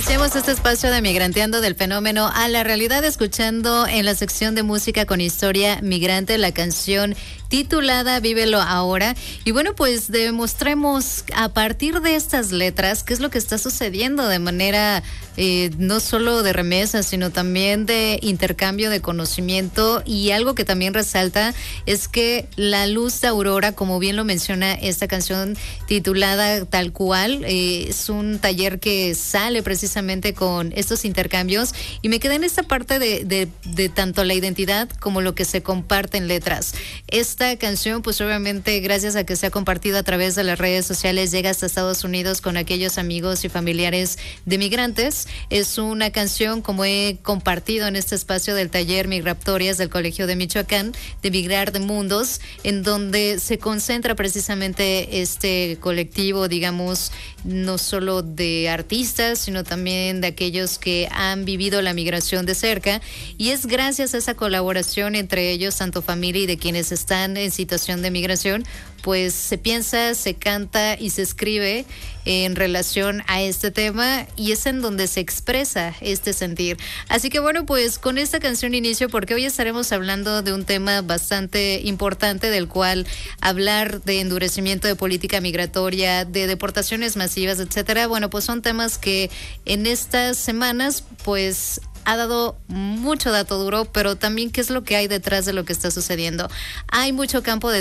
Iniciamos este espacio de Migranteando del fenómeno a la realidad, escuchando en la sección de música con historia migrante la canción titulada Vívelo Ahora. Y bueno, pues demostremos a partir de estas letras qué es lo que está sucediendo de manera no solo de remesas, sino también de intercambio de conocimiento. Y algo que también resalta es que la luz de aurora, como bien lo menciona esta canción titulada tal cual, es un taller que sale precisamente con estos intercambios, y me quedé en esta parte de tanto la identidad como lo que se comparte en letras. Esta canción, pues obviamente gracias a que se ha compartido a través de las redes sociales, llega hasta Estados Unidos con aquellos amigos y familiares de migrantes. Es una canción, como he compartido en este espacio del taller Migratorias del Colegio de Michoacán, de Migrar de Mundos, en donde se concentra precisamente este colectivo, digamos, no solo de artistas, sino también de aquellos que han vivido la migración de cerca, y es gracias a esa colaboración entre ellos, tanto familia y de quienes están en situación de migración, pues se piensa, se canta y se escribe en relación a este tema, y es en donde se expresa este sentir. Así que bueno, pues con esta canción inicio, porque hoy estaremos hablando de un tema bastante importante, del cual hablar de endurecimiento de política migratoria, de deportaciones masivas, etcétera. Bueno, pues son temas que en estas semanas pues ha dado mucho dato duro, pero también qué es lo que hay detrás de lo que está sucediendo. Hay mucho campo de